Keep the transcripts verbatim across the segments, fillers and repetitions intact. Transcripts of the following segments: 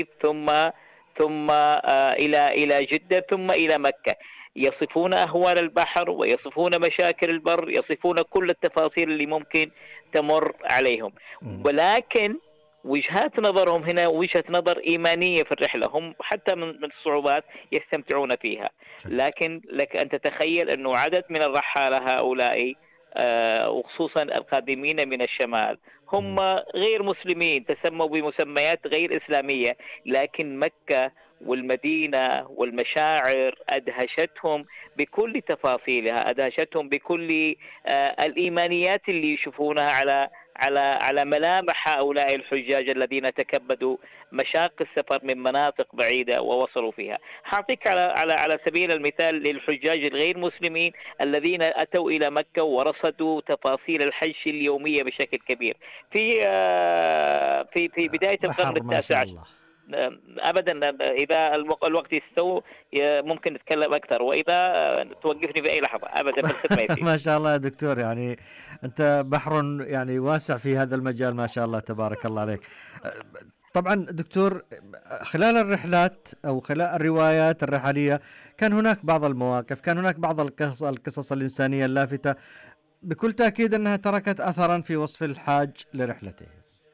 ثم ثم آه، إلى إلى جدة ثم إلى مكة. يصفون أهوال البحر ويصفون مشاكل البر، يصفون كل التفاصيل اللي ممكن تمر عليهم. مم. ولكن وجهات نظرهم هنا وجهة نظر إيمانية في الرحلة، هم حتى من من الصعوبات يستمتعون فيها. جميل. لكن لك أن تتخيل أنه عدد من الرحالة هؤلاء آه، وخصوصا القادمين من الشمال هم مم. غير مسلمين، تسموا بمسميات غير إسلامية، لكن مكة والمدينة والمشاعر أدهشتهم بكل تفاصيلها، أدهشتهم بكل آه، الإيمانيات اللي يشوفونها على على على ملامح هؤلاء الحجاج الذين تكبدوا مشاق السفر من مناطق بعيدة ووصلوا فيها. حاعطيك على على على سبيل المثال للحجاج الغير مسلمين الذين أتوا إلى مكة ورصدوا تفاصيل الحج اليومية بشكل كبير في آه، في في بداية القرن بحر ما التاسع شاء عشر. الله. ابدا اذا الوق- الوقت يستوي ي- ممكن نتكلم اكثر، واذا توقفني في اي لحظه ابدا بالخدمه يا سيدي. ما شاء الله يا دكتور، يعني أنت بحر يعني واسع في هذا المجال، ما شاء الله تبارك الله عليك. طبعا دكتور، خلال الرحلات أو خلال الروايات الرحلية كان هناك بعض المواقف، كان هناك بعض القصص, القصص الإنسانية اللافتة، بكل تأكيد أنها تركت أثرا في وصف الحاج لرحلته.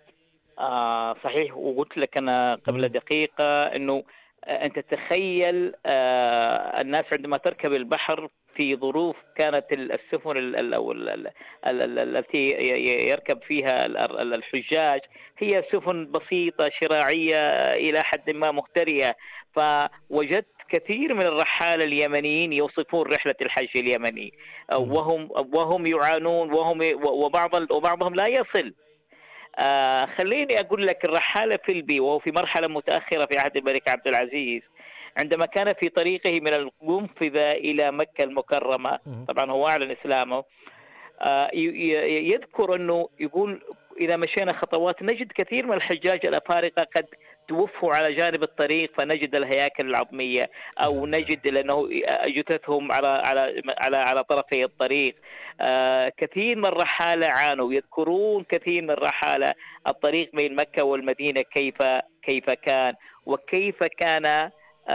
آه صحيح، وقلت لك أنا قبل مم. دقيقة أنه آه، أنت تخيل آه الناس عندما تركب البحر في ظروف كانت ال- السفن ال- ال- أو ال- ال- ال- ال- التي ي- ي- يركب فيها ال- ال- الحجاج هي سفن بسيطة شراعية إلى حد ما مهترئة. فوجدت كثير من الرحالة اليمنيين يوصفون رحلة الحج اليمني، آه، مم. وهم وهم يعانون، وهم وبعض وبعضهم لا يصل. آه خليني أقول لك الرحالة فيلبي وهو في مرحلة متأخرة في عهد الملك عبد العزيز، عندما كان في طريقه من القنفذة إلى مكة المكرمة، مم. طبعا هو أعلن إسلامه، آه ي- ي- يذكر أنه يقول إذا مشينا خطوات نجد كثير من الحجاج الأفارقة قد توفوا على جانب الطريق، فنجد الهياكل العظمية أو لا لا. نجد لأنه جثثهم على على على على طرفي الطريق. آه كثير من الرحالة عانوا، يذكرون كثير من الرحالة الطريق بين مكة والمدينة كيف كيف كان وكيف كان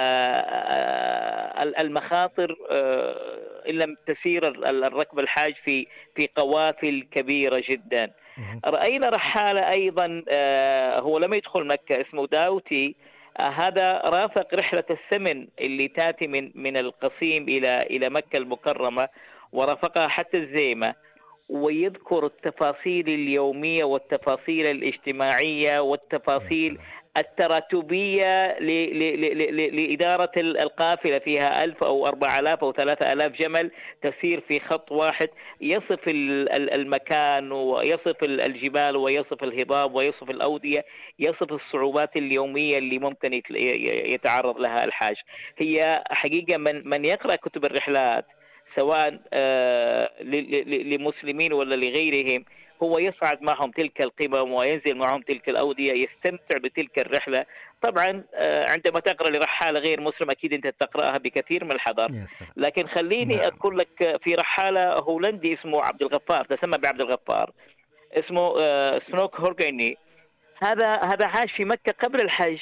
آه، المخاطر آه، إن لم تسير الركب الحاج في في قوافل كبيرة جدا. مم. رأينا رحالة أيضا آه، هو لم يدخل مكة، اسمه داوتي. آه، هذا رافق رحلة السمن اللي تأتي من من القصيم إلى إلى مكة المكرمة، ورافقها حتى الزيمة، ويذكر التفاصيل اليومية والتفاصيل الاجتماعية يا والتفاصيل سلام. التراتبية ل- ل- ل- ل- لإدارة ال- القافلة، فيها ألف أو أربعة آلاف أو ثلاثة آلاف جمل تسير في خط واحد. يصف ال- ال- المكان ويصف ال- الجبال ويصف الهضاب ويصف الأودية، يصف الصعوبات اليومية اللي ممكن يت- ي- يتعرض لها الحاج. هي حقيقة من من يقرأ كتب الرحلات سواء آه، ل- ل- لمسلمين ولا لغيرهم، هو يصعد معهم تلك القمم وينزل معهم تلك الأودية، يستمتع بتلك الرحلة. طبعا آه، عندما تقرأ لرحالة غير مسلم أكيد أنت تقرأها بكثير من الحذر، يا سلام. لكن خليني نعم. أذكر لك في رحالة هولندي اسمه عبد الغفار، تسمى بعبد الغفار، اسمه آه، سنوك هورغيني. هذا هذا عاش في مكة قبل الحج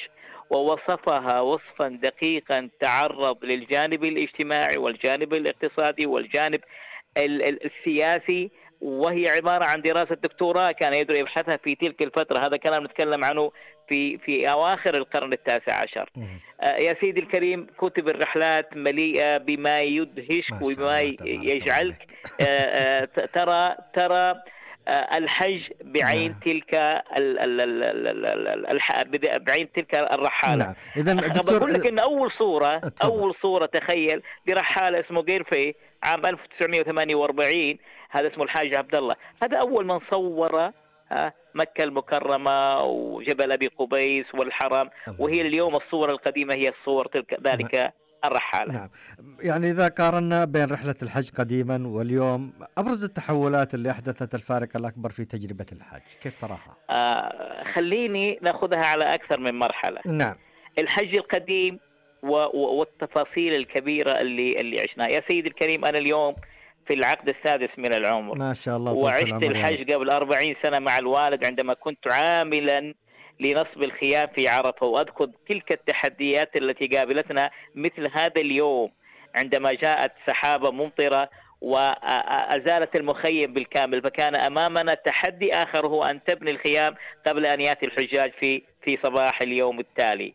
ووصفها وصفا دقيقا، تعرض للجانب الاجتماعي والجانب الاقتصادي والجانب ال- ال- السياسي، وهي عبارة عن دراسة دكتوراه كان يدرس يبحثها في تلك الفترة. هذا كلام نتكلم عنه في في أواخر القرن التاسع عشر. مم. آه، يا سيدي الكريم، كتب الرحلات مليئة بما يدهشك ما شاء وبما الله ي- تبارك الله يجعلك عليك. آه، آه، ت- ترى ترى آه، الحج بعين نعم. تلك ال- ال- ال- ال- ال- ال- الح- بعين تلك الرحالة. نعم. إذا أخ- دكتور بقول لك إن أول صورة اتفضل. أول صورة تخيل برحالة اسمه جيرفي عام ألف وتسعمائة وثمانية وأربعين، هذا اسمه الحاج عبد الله، هذا أول من صور ها، مكة المكرمة وجبل أبي قبيس والحرم، الله. وهي اليوم الصور القديمة هي الصور تلك ذلك الرحالة. نعم. يعني إذا قارنا بين رحلة الحج قديما واليوم، أبرز التحولات اللي أحدثت الفارق الأكبر في تجربة الحج كيف تراها؟ آه خليني نأخذها على أكثر من مرحلة. نعم. الحج القديم و- و- والتفاصيل الكبيرة اللي اللي عشناها. يا سيدي الكريم، أنا اليوم في العقد السادس من العمر، ما شاء الله. طول وعشت العمر يا رب. الحج قبل أربعين سنة مع الوالد عندما كنت عاملا لنصب الخيام في عرفة. وأذكر تلك التحديات التي قابلتنا مثل هذا اليوم عندما جاءت سحابة ممطرة وأزالت المخيم بالكامل، فكان أمامنا تحدي آخر هو أن تبني الخيام قبل أن يأتي الحجاج في في صباح اليوم التالي.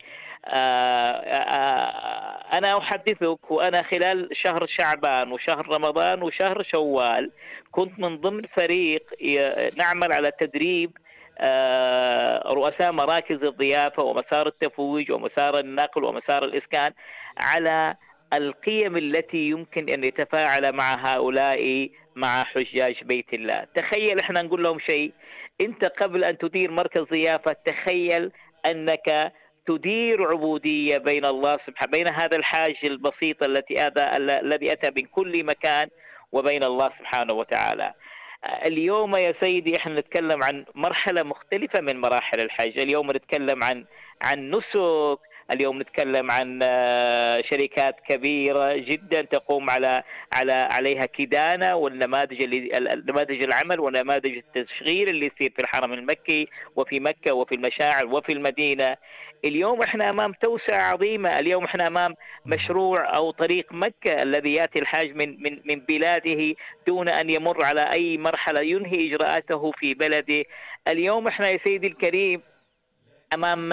أنا أحدثك وأنا خلال شهر شعبان وشهر رمضان وشهر شوال كنت من ضمن فريق نعمل على تدريب رؤساء مراكز الضيافة ومسار التفويج ومسار النقل ومسار الإسكان على القيم التي يمكن أن يتفاعل مع هؤلاء مع حجاج بيت الله. تخيل احنا نقول لهم شيء، انت قبل أن تدير مركز ضيافة تخيل أنك تدير عبودية بين الله سبحانه، بين هذا الحاج البسيط التي أتى الذي أتى من كل مكان وبين الله سبحانه وتعالى. اليوم يا سيدي احنا نتكلم عن مرحلة مختلفة من مراحل الحج. اليوم نتكلم عن عن نسك، اليوم نتكلم عن شركات كبيرة جدا تقوم على على عليها كدانة، والنماذج اللي نماذج العمل ونماذج التشغيل اللي يصير في الحرم المكي وفي مكة وفي المشاعر وفي المدينة. اليوم احنا امام توسعة عظيمة، اليوم احنا امام مشروع او طريق مكة الذي ياتي الحاج من من من بلاده دون ان يمر على اي مرحلة، ينهي اجراءاته في بلده. اليوم احنا يا سيدي الكريم امام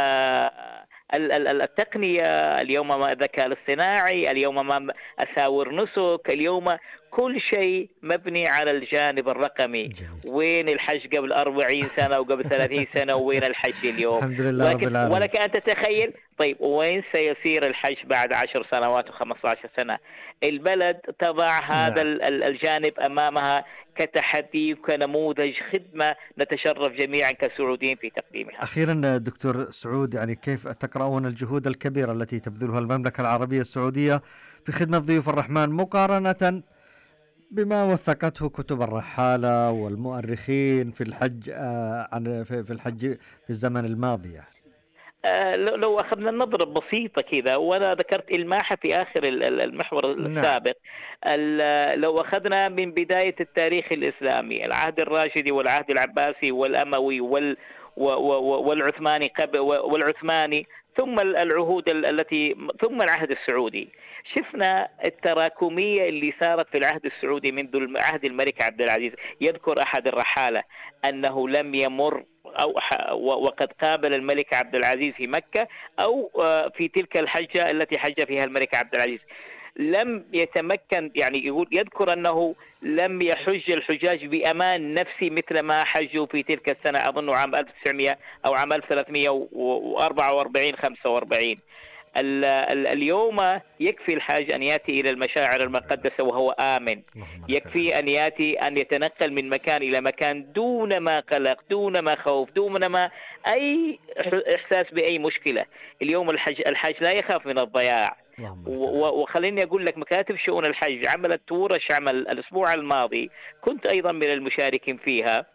التقنية، اليوم امام الذكاء الاصطناعي، اليوم امام اساور نسك، اليوم كل شيء مبني على الجانب الرقمي. وين الحج قبل أربعين سنة وقبل ثلاثين سنة وين الحج اليوم؟ الحمد لله رب العالمين. ولك أن تتخيل طيب وين سيصير الحج بعد عشر سنوات وخمسة عشر سنة؟ البلد تضع هذا الجانب أمامها كتحدي وكنموذج خدمة نتشرف جميعا كسعوديين في تقديمها. أخيرا دكتور سعود، يعني كيف تقرأون الجهود الكبيرة التي تبذلها المملكة العربية السعودية في خدمة ضيوف الرحمن مقارنة بما وثقته كتب الرحالة والمؤرخين في الحج عن في الحج في الزمن الماضي؟ يعني لو أخذنا النظرة بسيطة كذا، وأنا ذكرت إلماحة في آخر المحور السابق. نعم. لو أخذنا من بداية التاريخ الإسلامي، العهد الراشدي والعهد العباسي والأموي وال والعثماني قبل والعثماني ثم العهود التي ثم العهد السعودي، شفنا التراكمية اللي صارت في العهد السعودي منذ عهد الملك عبد العزيز. يذكر أحد الرحالة أنه لم يمر أو وقد قابل الملك عبد العزيز في مكة أو في تلك الحجة التي حج فيها الملك عبد العزيز لم يتمكن، يعني يقول يذكر أنه لم يحج الحجاج بأمان نفسي مثل ما حجوا في تلك السنة، أظن عام ألف وتسعمائة أو عام ألف وثلاثمائة وأربعة وأربعين خمسة وأربعين. اليوم يكفي الحاج أن يأتي إلى المشاعر المقدسة وهو آمن، يكفي أن يأتي أن يتنقل من مكان إلى مكان دون ما قلق، دون ما خوف، دون ما أي إحساس بأي مشكلة. اليوم الحج الحاج لا يخاف من الضياع. وخليني أقول لك مكاتب شؤون الحج عملت ورش عمل الأسبوع الماضي، كنت أيضا من المشاركين فيها.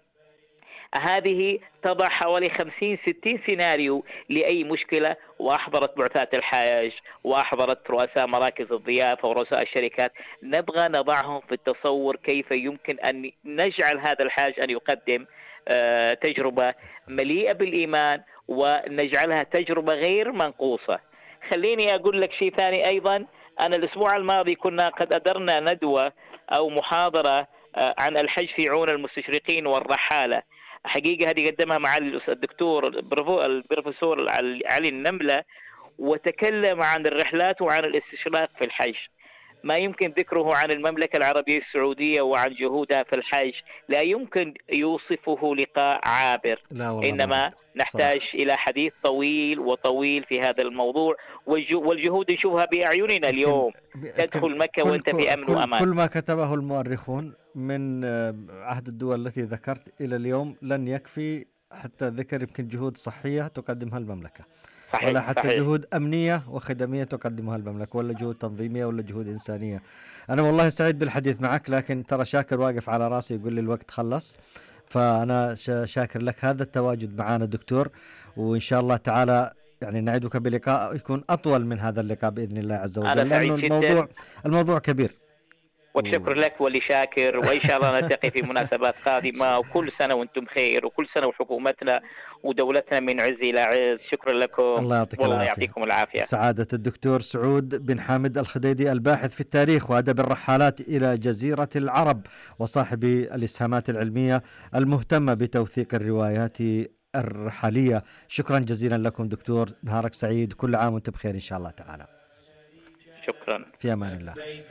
هذه تضع حوالي خمسين ستين سيناريو لأي مشكلة، وأحضرت بعثات الحاج وأحضرت رؤساء مراكز الضيافة ورؤساء الشركات. نبغى نضعهم في التصور كيف يمكن أن نجعل هذا الحاج أن يقدم تجربة مليئة بالإيمان ونجعلها تجربة غير منقوصة. خليني أقول لك شيء ثاني أيضا. أنا الأسبوع الماضي كنا قد أدرنا ندوة أو محاضرة عن الحج في عون المستشرقين والرحالة. حقيقة هذه قدمها معالي الدكتور البروفيسور علي النملة، وتكلم عن الرحلات وعن الاستشراق في الحج. ما يمكن ذكره عن المملكة العربية السعودية وعن جهودها في الحج لا يمكن يوصفه لقاء عابر، إنما نحتاج صح. إلى حديث طويل وطويل في هذا الموضوع، والجهود نشوفها بأعيننا اليوم. تدخل مكة وانت في أمن وأمان. كل ما كتبه المؤرخون من عهد الدول التي ذكرت إلى اليوم لن يكفي، حتى ذكر يمكن جهود صحية تقدمها المملكة، صحيح. ولا حتى صحيح. جهود أمنية وخدمية تقدمها المملكة، ولا جهود تنظيمية، ولا جهود إنسانية. أنا والله سعيد بالحديث معك، لكن ترى شاكر واقف على راسي يقول لي الوقت خلص، فأنا شاكر لك هذا التواجد معنا دكتور، وإن شاء الله تعالى يعني نعدك بلقاء يكون أطول من هذا اللقاء بإذن الله عز وجل، لأنه الموضوع الموضوع كبير. والشكر لك ولشاكر، وإن شاء الله نلتقي في مناسبات قادمة، وكل سنة وأنتم بخير، وكل سنة وحكومتنا ودولتنا من عز إلى عز. شكرا لكم، الله يعطيك والله العافية. يعطيكم العافية. سعادة الدكتور سعود بن حامد الخديدي، الباحث في التاريخ وأدب الرحالات إلى جزيرة العرب، وصاحب الإسهامات العلمية المهتمة بتوثيق الروايات الرحالية. شكرا جزيلا لكم دكتور، نهارك سعيد، كل عام وانت بخير إن شاء الله تعالى. شكرا. في أمان الله.